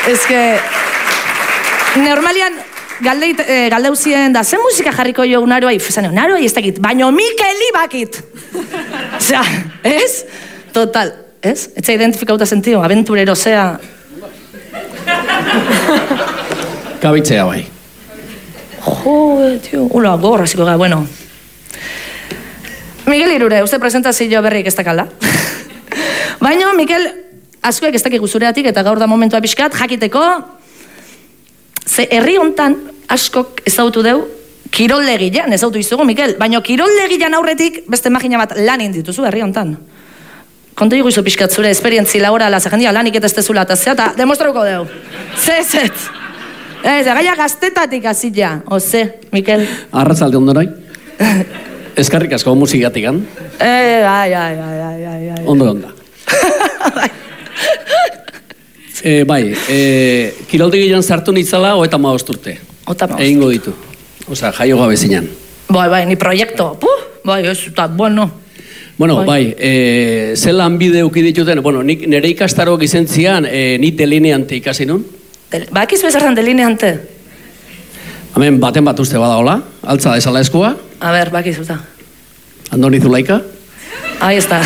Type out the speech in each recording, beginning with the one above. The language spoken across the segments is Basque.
Ez que... Normalian, galdeuzien da, zen musika jarriko jo unaroai? Unaroai ez dakit, baino Mikeli bakit. Osea, ez? Total, ez? Etza identifikauta sentio, aventurero, zea... Kabitzea bai. Jo, tio, ula, gorraziko gara, bueno. Miguel Irure, uste presentazio berrik ez dakalda. Baina, Mikel, askoek ez dakik guzureatik eta gaur da momentua pixkat, jakiteko, ze herri hontan askok ezagutu deu, kiroldegian ezagutu izugu, Mikel, baina kiroldegian aurretik beste magina bat lan indituzu herri hontan. Kontu dugu izu pixkat zure esperientzi laborala, ze jendia lanik eta ez tezula eta zea, eta demostrauko deu. Zezet. Gaia gaztetatik azila, oze, Mikel. Arratzalde ondorai. Eskarrik asko musigatik, han? Ai. Ondo onda. Bai, kiroldegian sartu nitzala 35 urte. 35. Egingo ditu. Osea, jaio gabe zinan. Bai, ni proiektu. Bai, ez, eta, bueno. Bueno, bai, zelan bide uki dituten, bueno, nire ikastaroak izen zian, ni delineante ikasi nun. Bakiz bezartan delineante? Hemen baten bat uste badaola, altza desala eskua. A ber, bakizuta. Andoni Zulaika. Ahí está.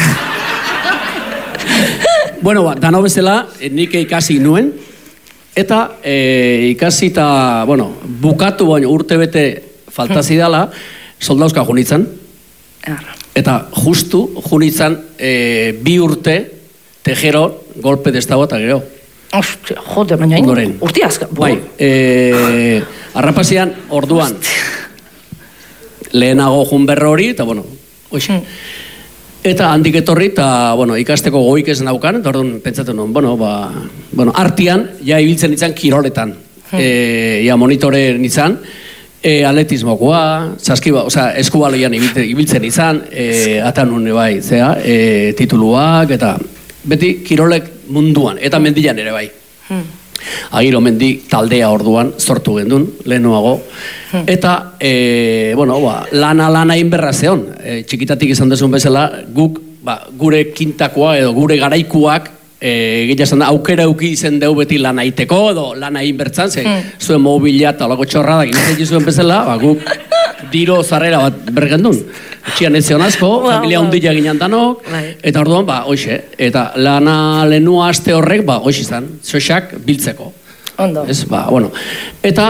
Bueno, dano bezala, nik ikasi nuen, eta ikasi eta, bueno, bukatu baino urte bete faltazidala, soldauzka junitzen. Eta justu junitzen 2 urte tejero golpe de estado eta gero. Ostia, jode, baina urti azka. Bai, arrapazian orduan lehenago junberro hori, eta bueno, oixe. Eta handik etorri, eta bueno, ikasteko goik ez naukan, eta orduan pentsatu nuen, bueno, artian, ja ibiltzen nintzen kiroletan. Ja monitore nintzen, atletismokoa, eskubaloian ibiltzen izan, atan nune bai, zea, tituluak, eta beti kirolek munduan, eta mendian ere bai. Agiro mendi taldea orduan sortu gendun, lehenuago. Eta, bueno, lana inberra zeon. Txikitatik izan desun bezala, guk, gure kintakoa edo gure garaikuak, gehazan da, aukera uki izen deu beti lana iteko, edo lana inbertzan, zuen mobila eta olako txorradak izan zuen bezala, guk diro zarrera bat bergendun. Txian ez zion asko, familia hundila ginen danok, eta orduan, hoxe, eta lana lehenua aste horrek, hoxe izan, xoxak biltzeko. Ondo. Ez, bueno. Eta,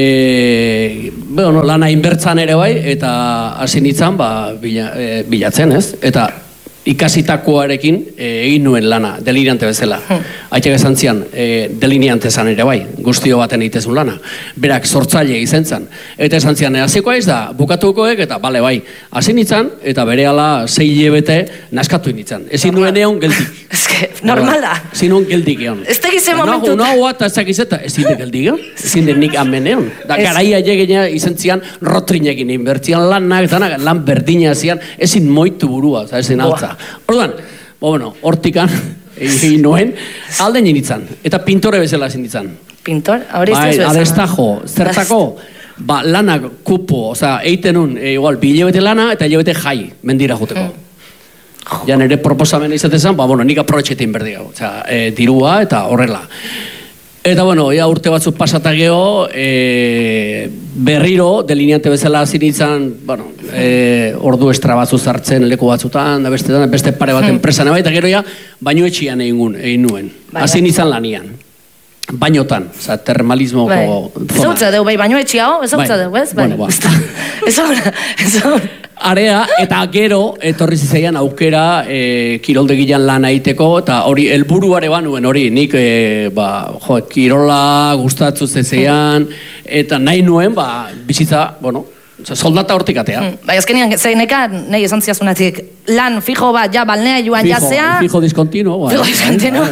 lana inbertzan ere bai, eta hasi nintzen, bilatzen, ez? Eta ikasitakoarekin egin nuen lana, delineante bezala. Aitek esan zian, delineante zan ere bai, guztio baten egitezun lana. Berak sortzaile izan zan. Eta esan zian, hasiko ez da, bukatukoek, eta bale bai, hasi nintzen, eta berehala 6 hilabete naskatu nintzen. Ezin nuen egon geldik. Ez que, normala. Ezin nuen geldik egon. Ez tegizen momentu. Unagoa eta ezakizeta, ezin de geldik egon. Ezin de nik amen egon. Da, garaia egina izan zian, rotrinekin inbertzian lanak, lan berdina zian, ezin moitu burua, ezin altza. Orduan, bueno, hortikan egin nuen, alde ninitzen, eta pintore bezala ezin ditzen. Pintor? Hori izte zuezan. Adestajo, zertako, lanak kupo, eiten nun, igual, 2 hilabete lana eta hilabete jai, mendira juteko. Ja nire proposamen izatezan, nik aprobetxetin berdiago, dirua eta horrela. Eta, bueno, urte batzuk pasata geho, berriro, delineante bezala hasi nintzen, ordu estra batzu zartzen leku batzutan, da beste pare bat enpresan, eta gero baino etxian egin nuen. Hasi nintzen lanian. Bainotan, termalismoko zona. Ezautza deu, baino etxiao, ezautza deu, ez? Bueno, Ezautza. Area, eta gero, etorri zizaian aukera kiroldegian lan egiteko, eta hori, helburuare banuen hori, nik, kirola gustatzu zezeian, eta nahi nuen, bizitza, soldata hortik atea. Bai, azkenean, zeineka, nahi esan ziazunatik, lan fijo bat, balnea joan jazea. Fijo diskontinuo. Fijo diskontinuo.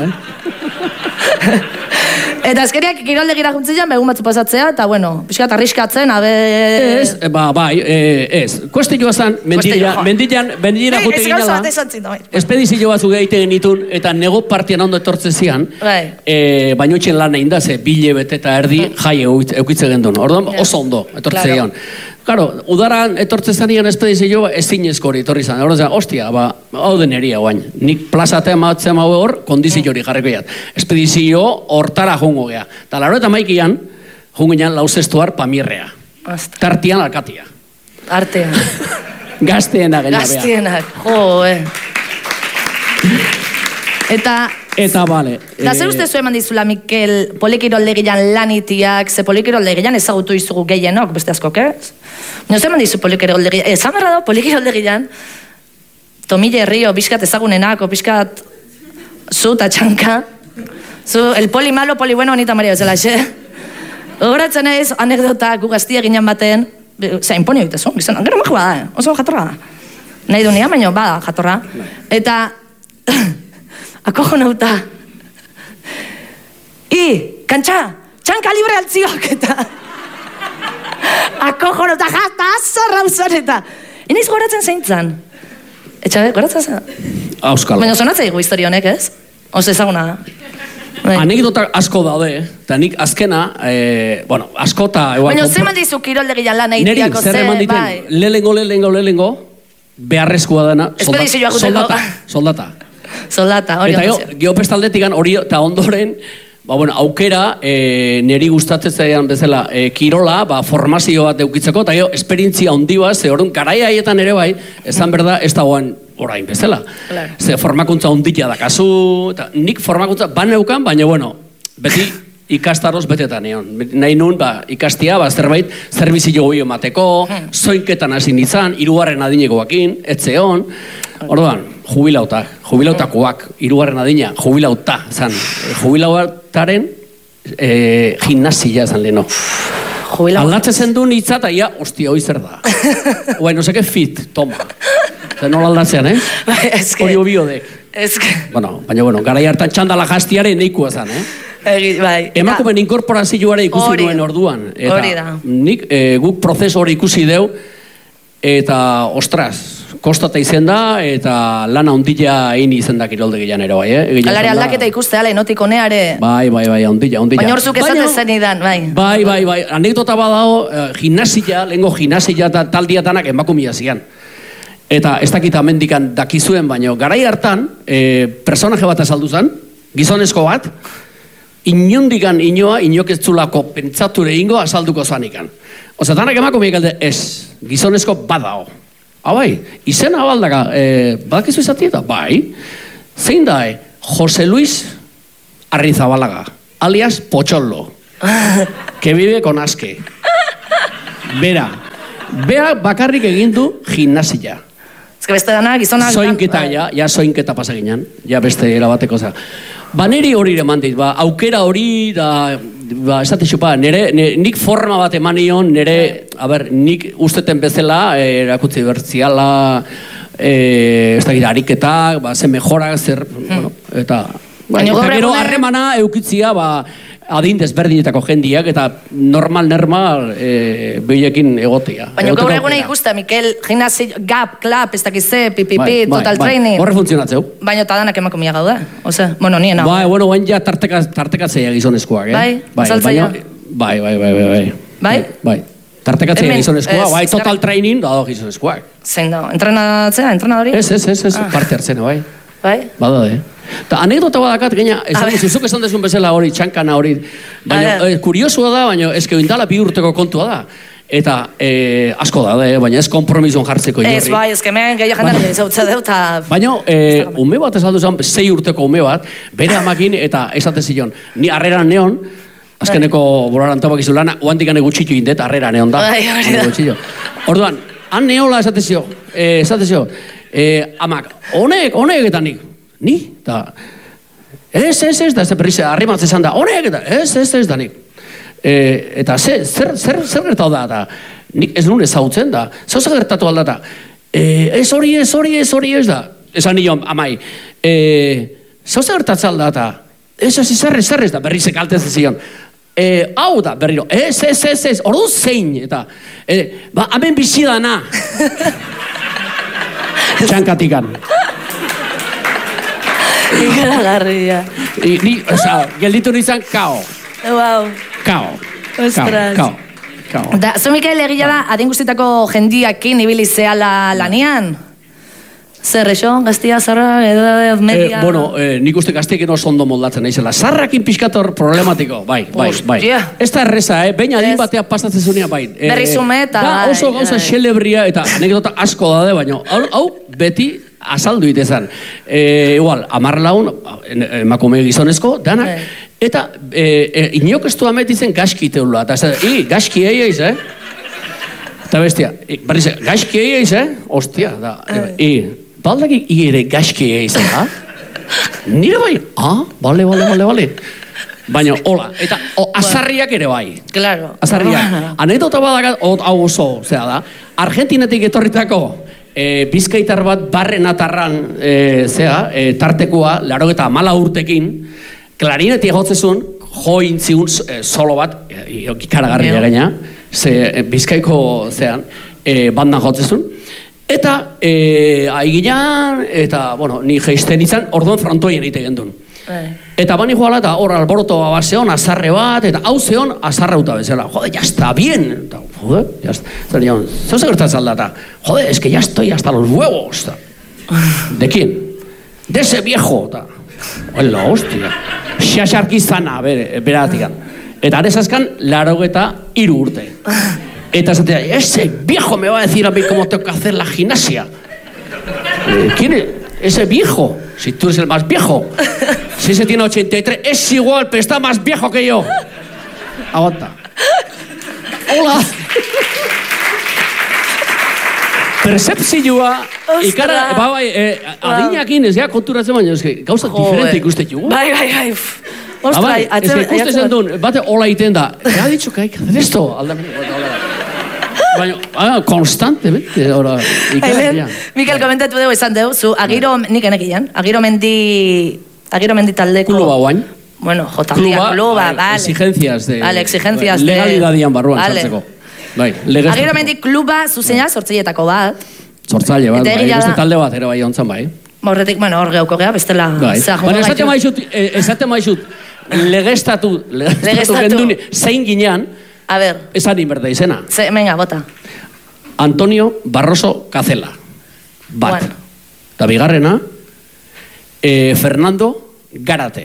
Eta azkeriak kiroldegira juntzitean, begun batzu pasatzea, eta bueno, pixkat arriskatzen, ez. Kuestioa zan, mendilera jute ginela, espedizio batzuk egiten genitun, eta nego partian ondo etortze zian, baino etxen lan egin da, 2 hilabete eta erdi jai eukitze gendun. Orduan, oso ondo, etortze zian. Claro, udaran etortzen zanian espedizio ezinezko hori etorri zan. Hora zen, ostia, hau deneria guain. Nik plazatea matzen hau hor, kondizio hori jarriko jat. Espedizio hortara jongo gea. Eta laro eta maikian, jongo gean lauzestuar pamirrea. Tartian alkatia. Artean. Gazteenak gaina bea. Gazteenak, Eta, bale. Da, zer uste zuen mandizula, Mikel, polikiroldegian lanitiak, ze polikiroldegian ezagutu izugu gehienok, beste askok, ez? No zer mandizu polikiroldegian, ezan berra da, polikiroldegian, Tomille Rio, bizkat ezagunenako, bizkat zu eta txanka, zu, el poli malo, poli bueno, honita maria bezala, xe? Horatzen ez, anekdota, gu gaztia ginen baten, zain poni egitezu, gizan, gero makua da, oso jatorra da. Nahi du nia, baina bada jatorra. Eta, akojonauta. Txanka libre altziok, eta akojonauta jazta azorra uzan, eta iniz goratzen zeintzan. Etxabe, goratzen zen? Auskalo. Baina zonatzea higu historia honek, ez? Oso ezaguna da. Anekdota asko daude, eta nik azkena, asko eta... Baina zeman dizu kiroldegian lan egiteako zer eman diten, lehengo, beharrezkoa dena, soldata. Soldata, hori eta geopestaldetikan hori eta ondoren aukera niri gustatzen zaidan bezala kirola, formazio bat eukitzeko eta esperientzia handi bat, ze orduan garai haietan ere bai, esan berda ez dagoen orain bezala. Ze formakuntza honditia dakazu, eta nik formakuntza baneukan, baina beti ikastaroz betetan egon. Nahi nun, ikastia, zerbait, zerbizio goi emateko, zoinketan hasi nintzen, 3. adinekoakin, etzeon. Orduan, jubilautakoak, 3. adina, jubilauta, zan, jubilautaren gimnasia zan leheno. Aldatzen zen du nitza eta ia, ostia, hoi zer da. Oai, no seke fit, toma. Zer nola aldatzean, Hori obio dek. Baina, garai hartan txandala jastiare neikua zan, Emakumen inkorporazioare ikusi nuen orduan. Hori da. Nik guk prozesu hori ikusi deu, eta, ostras, kostata izen da, eta lana ondila egin izen da kiroldegian ere, bai, Alare aldaketa ikuste, ale, notik oneare. Bai, ondila. Baina horzuk esaten zen idan, bai. Bai, anekdota badao, lehenko gimnasia eta taldiatanak emakumia zian. Eta ez dakita mendikan dakizuen, baina garai hartan, personaje bat azaldu zen, gizonezko bat, inondikan inok ez zulako pentsature ingo azalduko zanikan. Oza, danak emakumiak alde ez, gizonezko badao. Bai, izena abaldaka, badakizu izatieta? Bai. Zein da, Jose Luis Arrizabalaga, alias Pocholo, que vive con Aske. Bera bakarrik egin du gimnasia. Ez que beste dana, gizonak... Zoinketa, zoinketa pasaginan, beste erabateko za. Niri hori eman dit, aukera hori, esate xupa, nik forma bat eman nion, nik usteten bezala, erakutzi bertziala, ez dakit, ariketak, ze mejorak, zer, eta gero harremana eukitzia, adin desberdinetako jendiak, eta normal behiekin egotea. Baina gaur eguna ikusta, Mikel, gimnasio, gap, klap, ez dakize, pipipi, total training. Horre funtzionatzeu. Baina eta danak emakumia gauda, oza, nien hau. Baina ja tartekatzea gizonezkoak, Azaltzaia? Bai? Tartekatzea gizonezkoak, total training, da gizonezkoak. Zein da, entrenatzea, entrenadori? Ez, parte hartzena, bai. Bai? Badade. Eta anekdota badakat, gaina, zuzuk esan dezun bezala hori, txankana hori, baina, kuriosua da, baina, ezke oindala 2 urteko kontua da. Eta, asko da, baina ez kompromisoan jartzeko jorri. Ez, bai, ezke mehen, gehiago jendara zautza deu, eta... Baina, ume bat esaldu zen, 6 urteko ume bat, bere amakin, eta esate zion, ni harreran neon, azkeneko bolaran tobak izu lana, oantik ane gutxitu indet, harrera neon da. Bai, hori da. Orduan, han neola esate zio, amak, honek eta nik. Ni? Da, ez, da, ez berriz, arrimatze zan da, honek eta, ez da nik. Eta zer gertatu da, eta nik ez nuen ezautzen da, zauza gertatu aldata, ez hori ez da, esan nion, amai, zauza gertatu aldata, ez zerrez da, berriz ekaltez zion, hau da, berriro, ez, ordu zein, eta, hemen bizidana, txankatikan. Ikaragarria. Gelditu nizan, kao. Wow. Kao. Ostras. Da, zu Mikel egia da, adin guztietako jendiakin ibili zehala lanian? Zer, eixo? Gaztia, zarra, edad, media... Bueno, nik uste gaztiekin oso ondo moldatzen naizela. Zarrakin pixkator problematiko, bai. Ez da erreza, baina adin batea pasatzen zunia, bai. Berrizume eta... Oso gauza xelebria eta anekdota asko daude, baina hau beti azaldu itezan. Igual, 10 lagun, emakume gizonezko, danak, eta inok ez du ametitzen gaski teula. Eta gaski eiz, Eta bestia, barrize, gaski eiz, Ostia, da, baldakik ere gaski eiz, Nire bai, bale. Baina, hola, eta azarriak ere bai. Claro. Azarriak. Anekdota badakat, hau oso, zera da, Argentinetik etorritako bizkaitar bat barren atarran, tartekoa, 84 urtekin, klarinetik jotzezun, intzigun solo bat, ikaragarria gaina, bizkaiko bandan jotzezun, eta aiginan, eta, bueno, ni geisten izan, orduan frontoien egiten gendun. Eta bani joala eta hor alboroto bat zehon, azarre bat, eta hau zehon azarrauta bezala. Jode, ya está bien. Jode, ya está. Zau segertatzen aldata. Jode, es que ya estoy hasta los huevos. ¿De quién? De ese viejo. Hola, hostia. Xaxarkizana, beratikan. Eta arezazkan, 83 urte. Eta zatea, ese viejo me va a decir a mí cómo tengo que hacer la gimnasia. ¿Quién es? Ese viejo. Si tú eres el más viejo. Si ese tiene 83, es igual, pero está más viejo que yo. Aguanta. Hola. Percepzioa, ikara, adinakin ez konturatzen baina, gauza diferente ikuste jugu. Bai. Ostra, es que ikuste duen, bate hola iten da. Ha dicho que hay que hacer esto. Baina, konstantemente, ahora, ikara. Mikel, komentatu dugu izan dugu, zu, agiro, nik enekian, agiro mendi taldeko... Kluba guain. Bueno, jotaldia, kluba, vale. Exigencias de... Vale, exigencias de... Legalidadian barruan sartzeko. Bai, agiro mendi kluba zuzeina sortzailetako bat. Sortzaile bat, bai, beste talde bat ere bai ontzan bai. Horretik, bueno, hor geuko geha, bestela... Baina esate maizut, legestatu gendun zein ginean, a ver. Esan inberde izena. Venga, bota. Antonio Barroso Cazela. Bat. Bueno. Da bigarrena, Fernando Gárate.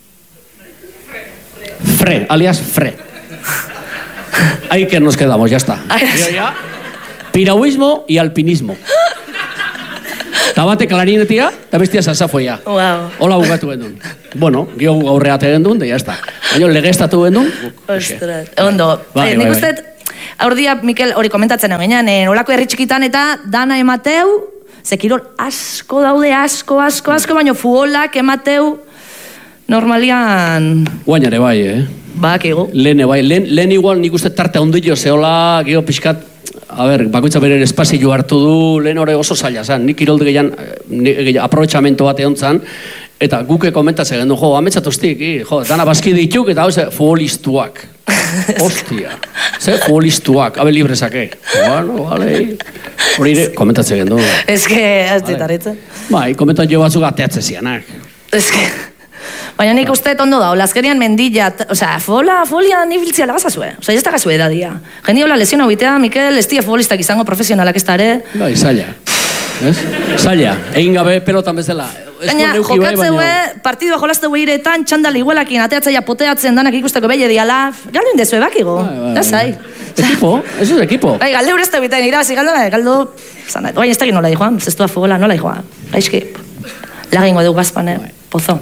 Fre, alias Fre. Ahí que nos quedamos, ya está. Piragüismo y alpinismo. Tabate klarinetia, eta bestia salsafoia. Wow. Hola bugatu gendun. Bueno, gio gaurreate gendun, ya está. Baina legestatu gendun. Ostras, ondo. Nik uste, aurdia, Mikel, hori komentatzen egenean, olako herri txikitan eta dana emateu, zekirol asko daude, asko, baina fuolak emateu, normalian... Guainare bai, Bakigu. Lehen igual nik uste tarte ondillo zehola, gio pixkat, a ber, bakoitza bere espazio hartu du, lehen hori oso zaila zan, nik irolde gehian aprobetxamento bat egon zan, eta guke komentatzen gendu, ametsatuztik, dana baski dituk, eta hau futbolistuak. Ostia, futbolistuak, abe librezake. Bueno, vale. Hori komentatzen gendu. Ez que, ez ditaritzen. Bai, komentatio batzuk ateatzen zianak. Ez que... Baina nik uste ondo da, olazkerian mendilla, osea, folia nibiltzia lagazazue. Osea, ez da gazue edadia. Jendi hola lesiona bitea, Mikel, ez tia futbolistak izango profesionalak ez da ere. Bai, zaila. Zaila, egin gabe pelotan bezala. Baina, jokatzeue, partidua jolazteue iretan, txandal iguelakin, ateatzaia poteatzen danak ikusteko behi ediala, galdu indezue bakigo. Da zai. Ekipo, eso es ekipo. Bai, galde urezte bitean irabazi, galdu, zanat, bai, ez da nola di joan, zestua futbola nola di joan. Gaizki, lagingo dugu gazpane, pozo.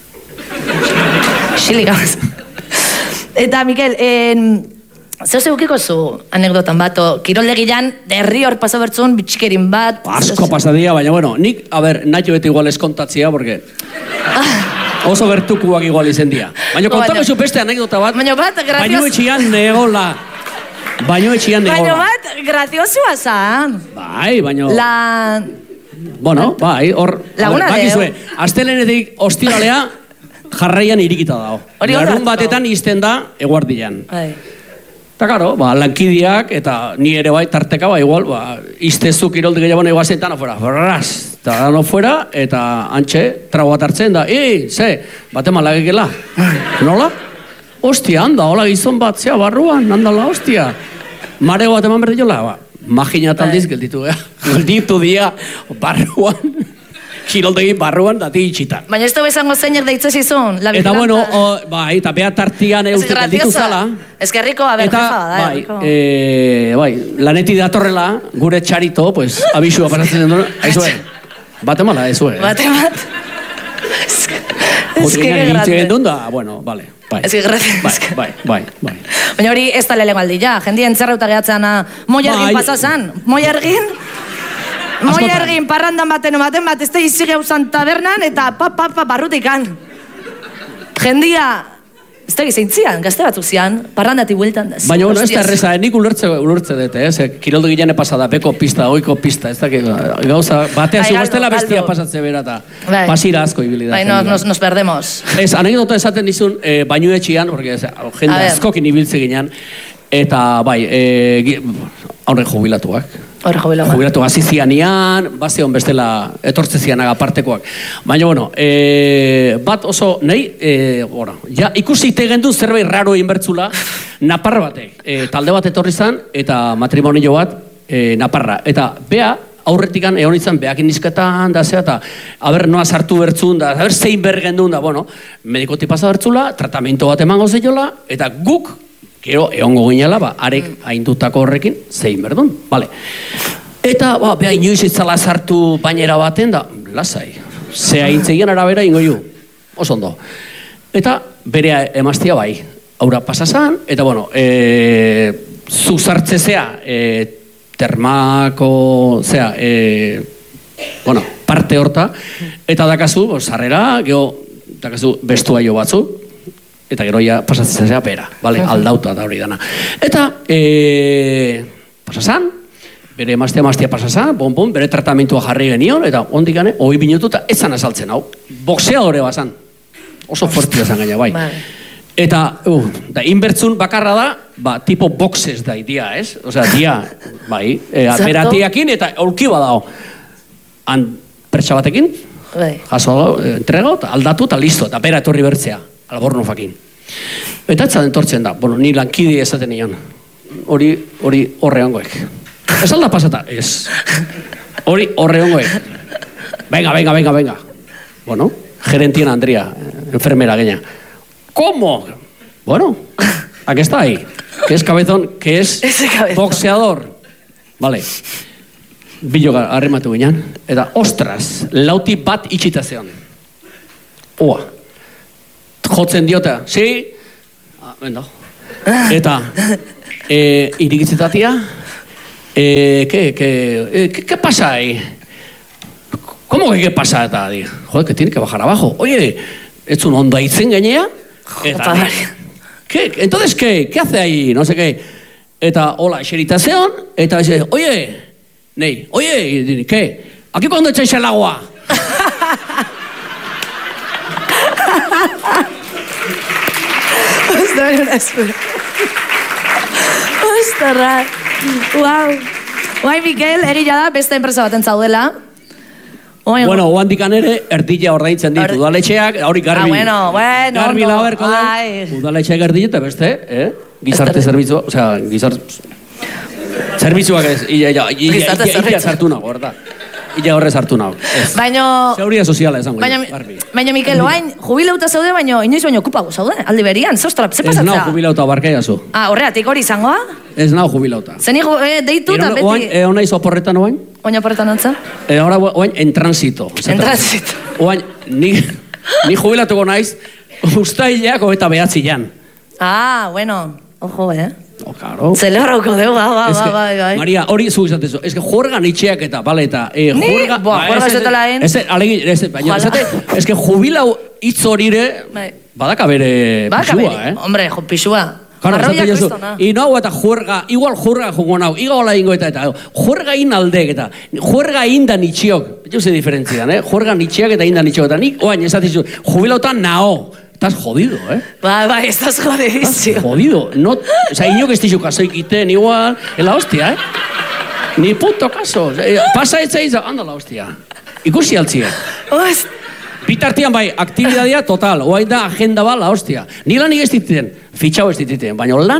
Xilik amaz. Eta, Mikel, zeu zeukiko zu anekdotan bat, kiroldegian, derri hor paso bertzun, bitxikerin bat... Asko pasadia, baina, bueno, nik, a ber, nahi beti igual eskontatzia, porque... Oso bertukuak igual izen dia. Baina, kontame zu beste anekdota bat... Baina bat, gracios... Baina etxian negola. Baina bat, graziosua zan. Bai, baina... Bueno, bai, hor... Laguna deu. Astelenetik ostiralea... jarraian irikita dago. Larun batetan izten da eguardian. Eta karo, lankidiak eta ni ere bai tarteka, igual, iztezuk iroldi gehiago nahi guazen tan afuera. Eta dan afuera, eta antxe, trago bat hartzen da. Bate malagekela. Nola? Ostia, anda, hola gizon bat, zea barruan, andala, ostia. mareo bat eman berdi jola, ba, magina taldiz gelditu, gelditu dia, barruan, kiroldegi barruan, dati itxita. Baina ez dugu esango zeinek deitzezizun, la eta bueno, bai, eta beha tartian euste gelditu zala. Ez que riko, a ber, jefa da, riko. Bai, laneti datorrela, gure txarito, pues, abisua pasatzen den duen, aizue, bate mala, aizue. Bate mat. Ez que grande. Bueno, vale. Bai. Ez que grande. Bai. Baina hori ez da lehenengo aldi, ja. Jendien zerreuta gehatzen Moiargin pasazan. Moiargin parrandan baten bat, ez da izi gauzan tabernan eta barrutikan. Jendia, ez da gizeintzian, gazte batzuk zian, parrandati bueltan da. Baina, bueno, ez da erreza, nik ulertze dute, kiroldu gilean pasada, beko pista, oiko pista, ez da, gauza, batea zugaztela bestia pasatze berata, pasira asko ibili da. Bai, nos perdemos. Ez, anekdota esaten dizun, bainu etxian, porque jende askokin ibiltze ginean, eta, bai, aurre jubilatuak. Jubilatu gazi zianian, bazion bestela etortze zianaga partekoak. Baina, bueno, bat oso, nahi, ja, ikusi tegen du zerbait raro inbertzula, naparra batek, talde bat etorri zan, eta matrimonio bat, naparra. Eta, bea, aurretikan egon izan, beakin nizketan, da zea, eta, haber, noa sartu bertzun, da, haber, zein bergendun, da, bueno, medikoti pasa bertzula, tratamiento bat emango zeiola, eta guk, gero, egongo ginela, arek haindutako horrekin, zein berdun, bale. Eta, beha, inoiz itzala sartu bainera baten, da, lasai, ze haintzegian arabera ingo ju, oso ondo. Eta, bere emaztia bai, aurra pasazan, eta, bueno, zu sartzezea, termako, zea, bueno, parte horta, eta dakazu, sarrera, gero, dakazu, bestuaio batzu, eta gero ja pasatzen zera bera, vale? Aldauta da hori dana. Eta, pasazan, bere emaztea pasazan, bere tratamentua jarri genion, eta ondik gane, hoi binutu eta ez zan azaltzen hau. Boxeadore bazan. Oso fortia zan gaina, bai. Eta, da, inbertzun bakarra da, tipo boxes da idia, ez? Osea, dia, bai, beratiakin eta aurki badao. Pertsa batekin, jaso, entrego, aldatu eta listo, eta bera etorri bertzea. Alborno fakin. Eta etzaten tortzen da, bueno, ni lankide esaten nion. Hori horre hongoek. Ez alda pasata? Ez. Hori horre hongoek. Venga. Bueno, gerentien Andrea, enfermera geña. ¿Cómo? Bueno, aquí está ahí. Que es cabezón, que es boxeador. Vale. Bilo arrimatu ginean. Eta, ostras, lauti bat itxitazean. Oa. Jotzen diota, sí? Vendo. Eta, irigitzetatia, ¿qué pasa ahí? ¿Cómo que qué pasa? Eta, joder, que tiene que bajar abajo. Oye, ez un ondo aitzen gainea? Eta, entonces, ¿qué hace ahí? No sé qué. Eta, hola, eseritazean, eta, oye, nei, oye, ¿qué? ¿Aquí cuando echáis el agua? Ostarra. Wow. Guai, Mikel, egila da, beste enpresa baten zaudela. Bueno, oandikan ere, erdila ordaintzen ditu. Udaletxeak, hori garbi. Garbi laberko da. Udaletxeak erdila eta beste, gizarte zerbitzu, osea, zerbitzuak ez, ia sartu nago, horta. Ia horrez hartu nago. Seguridad soziala esango. Baina, Mikel, oain, jubilauta zaude, baina inoiz baino okupago zaude, aldi berian, zostra, ze pasatzea? Ez nao jubilauta, barkaiazu. Horreatik hori izangoa? Ez nao jubilauta. Zeni deitu eta beti... Oain eiz oporretan oain? Oain oporretan otza? Oain en transito. En transito. Oain, ni jubilatuko naiz, ustaileak eta behatzilean. Bueno, ojo, Claro. Celebrauko deu, bai. Maria, hori zu izatezu. Ez que juergan itxeak eta, bale, eta... Juerga zetela en... Ez que jubilau hitz horire, badaka bere pisua, Hombre, pisua. Marroia kristona. Ino hau eta juerga, igual juerga jungo nau, igual ingo eta juerga inaldek eta juerga indan itxiok. Betxu ze diferentzian, juerga itxiak eta indan itxiok. Eta nik, oain, esatizu, jubilautan nao. Estás jodido, Bai, estás jodidísimo. Estás jodido. No, o sea, inok ez dizu kaso ikiten igual, en la hostia, Ni puto caso. Pasa etza, anda la hostia. Ikusi altziek. Bitartian bai, aktibidadia total. Oain da agenda ba la hostia. Ni lanik ez dititen, fitxau ez dititen. Baina lana,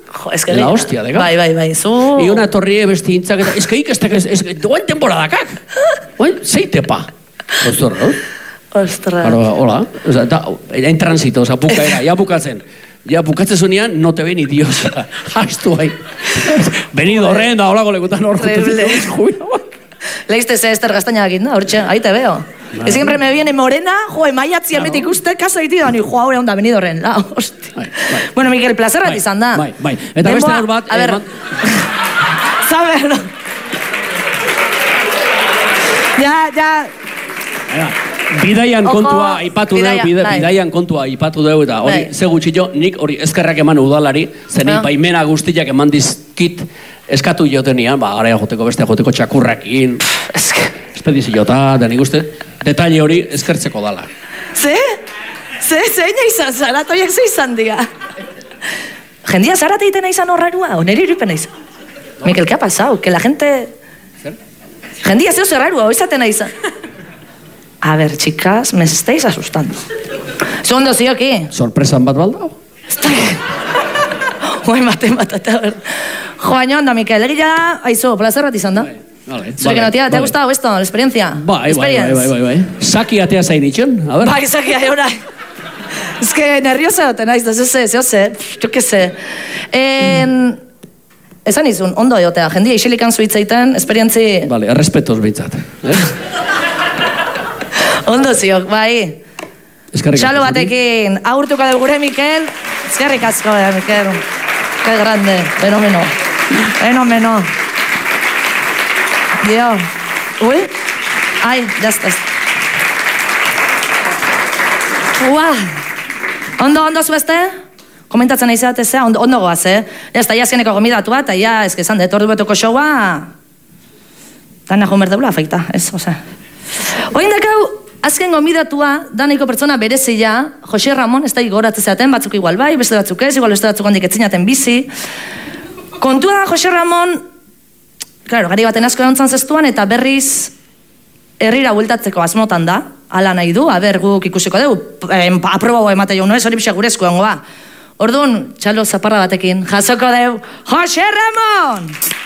Jo, eske La hostia, dega. Bai, zu... Iona torrie besti hintzak eta, eske ikestek, duen temporadakak. Oin, zeitepa. Ostor, no? Ostras. Hola, en transito, bukaera, ya bukatzen. Ja, bukatzen zunean, no te ve ni Dios. Hastu bai. Venido horren da, holako lekutan hor. Leíste Ester Gaztaña aquí, ¿no? Hortxe, ahí te veo. Que siempre me viene morena, joe, maiatzi ametik uste, kaso iti da, ni joa hori onda, venido horren. La, hostia. Bueno, Mikel, placer bat izan da. Bai. Eta beste hor bat... A ver... Saber, no? Ja... Bidaian kontua aipatu deu, bidaian kontua aipatu deu, eta hori, ze gutxillo, nik hori eskerrak eman udalari, zen baimena guztiak eman dizkit eskatu jotenian, gara joteko beste joteko txakurrakin, espediziota, da nik uste, detaile hori eskertzeko dala. Zein izan zarat, oiek ze izan diga? Jendia zarat egiten izan horrarua, oneri iripen izan. Mikel, ¿qué ha pasado? Que la gente... Jendia zeo zerrarua, oizaten izan. A ver, chicas, me estáis asustando. Segundo, sí, aquí. Sorpresan bat baldao? Guai, matate, a ver. Joaño, onda, Mikel, egila, aizu, placer bat izan da. Zurekin notia, ¿te ha gustado esto, la experiencia? Bai. Saki atea zain itxon, a ver. Bai, saki ahora. Es que nerviosa te naiz, yo sé, yo qué sé. Esan izun, ondo egotea, jendia isilikan zuitzaiten, esperientzi... Vale, errespetoz behintzat. Ondo ziok, bai. Xalo batekin, aurtuko dugu gure, Mikel. Eskerrik asko, Mikel. Que grande, fenomeno. Dio. Uy, ai, ya estás. Ua, ondo zuezte? Komentatzen aizeat ezea, ondo goaz, Ya está, ya azkeneko gomidatu bat, ya, es que esan, detordu betoko showa... Dana jomer deula, afeita, ez, ose. Oin dakau, azken gomidatua, daneko pertsona berezia, Jose Ramon, ez da igoratzen zeaten, batzuk igual bai, beste batzuk ez, igual beste batzuk handik etzinaten bizi. Kontua da, Jose Ramon, claro, gari baten asko egontzan zestuan, eta berriz herrira bueltatzeko asmotan da, ala nahi du, aber guk ikusiko dugu, aprobago emate jo, no ez hori bisa gure eskuangoa. Orduan, txalo zaparra batekin, jasoko dugu, Jose Ramon!